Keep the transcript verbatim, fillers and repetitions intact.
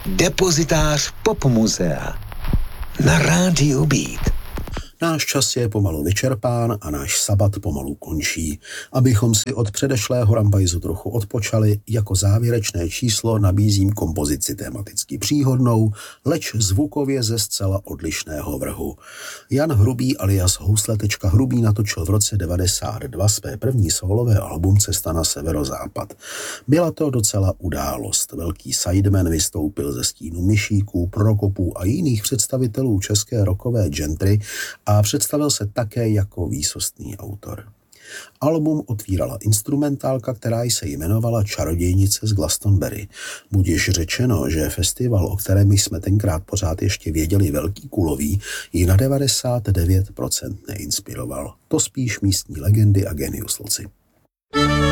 Depozitář pop muzea na rádiu Beat. Náš čas je pomalu vyčerpán a náš sabat pomalu končí. Abychom si od předešlého rambajzu trochu odpočali, jako závěrečné číslo nabízím kompozici tematicky příhodnou, leč zvukově ze zcela odlišného vrhu. Jan Hrubý alias Housle.Hrubý Hrubý natočil v roce devadesát dva své první sólové album Cesta na severozápad. Byla to docela událost. Velký sideman vystoupil ze stínu Myšíků, Prokopů a jiných představitelů české rockové gentry a představil se také jako výsostný autor. Album otvírala instrumentálka, která se jmenovala Čarodějnice z Glastonbury. Budiž řečeno, že festival, o kterém jsme tenkrát pořád ještě věděli velký kulový, ji na devadesát devět procent neinspiroval. To spíš místní legendy a genius loci.